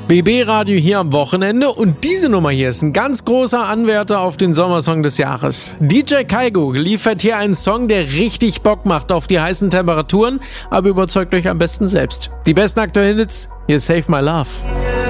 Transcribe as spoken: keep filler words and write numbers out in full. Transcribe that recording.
B B-Radio hier am Wochenende und diese Nummer hier ist ein ganz großer Anwärter auf den Sommersong des Jahres. D J Kaigo liefert hier einen Song, der richtig Bock macht auf die heißen Temperaturen, aber überzeugt euch am besten selbst. Die besten aktuellen Hits, hier ist Save My Love.